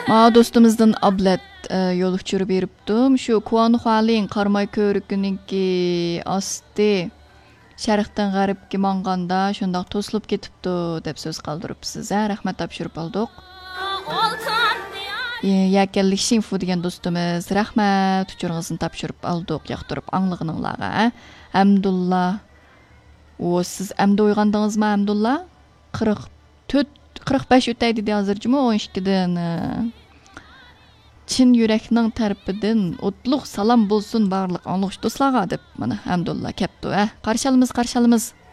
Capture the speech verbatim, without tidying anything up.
Ma dostumuzdan ablet yol uçurup beripdim. Şu Kuan Hualin Karmay Körüküninki asti Şərqdən Qərbə manganda şundaq toslub ketibdi deb söz qaldırıpsınız. Rəhmət tapşırıb aldıq. Yakellik Şinfu degan dostumuz rəhmət uçurğusunu tapşırıb aldıq, yaxdırıb anlığınızlağa. Hamdullah. O siz əmdə uyğandınızmı Hamdullah? qirq to'rt qirq besh o'taydi de hozirchimi o'n ikkidan. Chin yurakning tarpidan o'tliq salom bo'lsin barliq anglag'ich do'stlarga deb mana Hamdullah kepti. Qarshalimiz qarshalimiz.